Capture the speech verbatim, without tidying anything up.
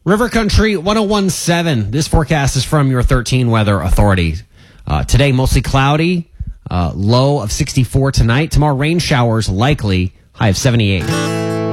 River Country one oh one point seven. This forecast is from your thirteen Weather Authority. Uh, today, mostly cloudy, uh, low of sixty-four tonight. Tomorrow, rain showers likely, high of seventy-eight.